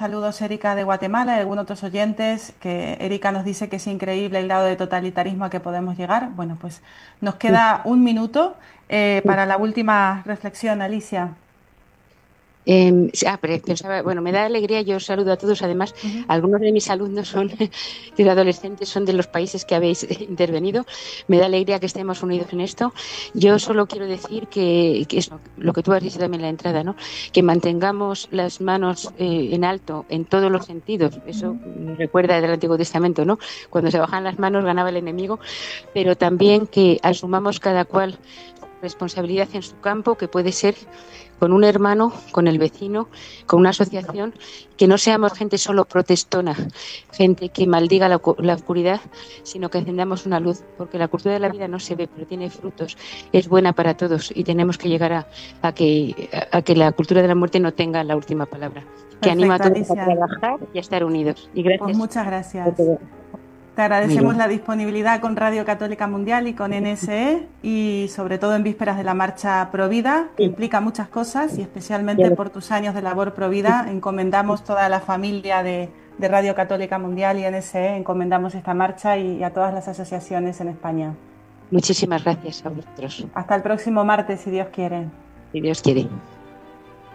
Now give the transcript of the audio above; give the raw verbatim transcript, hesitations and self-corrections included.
saludos Erika de Guatemala y algunos otros oyentes, que Erika nos dice que es increíble el grado de totalitarismo a que podemos llegar. Bueno, pues nos queda un minuto eh, para la última reflexión, Alicia. Eh, sí, ah, pero pensaba, bueno, me da alegría, yo saludo a todos. Además, Ujú. algunos de mis alumnos son de adolescentes, son de los países que habéis intervenido. Me da alegría que estemos unidos en esto. Yo solo quiero decir que, que eso, lo que tú has dicho también en la entrada, ¿no? Que mantengamos las manos eh, en alto en todos los sentidos. Eso me recuerda del Antiguo Testamento, ¿no? Cuando se bajan las manos ganaba el enemigo, pero también que asumamos cada cual responsabilidad en su campo, que puede ser con un hermano, con el vecino, con una asociación, que no seamos gente solo protestona, gente que maldiga la, la oscuridad, sino que encendamos una luz, porque la cultura de la vida no se ve, pero tiene frutos, es buena para todos y tenemos que llegar a, a que, a que la cultura de la muerte no tenga la última palabra. Que anima a Perfecto, todos a Alicia. trabajar y a estar unidos. Y Pues gracias muchas por gracias. todo. Te Muy agradecemos bien. la disponibilidad con Radio Católica Mundial y con N S E y sobre todo en vísperas de la marcha Provida, que Sí, implica muchas cosas y ya especialmente lo- por tus años de labor Provida, encomendamos toda la familia de, de Radio Católica Mundial y N S E, encomendamos esta marcha y a todas las asociaciones en España. Muchísimas gracias a vosotros, Hasta el próximo martes, si Dios quiere. si Dios quiere.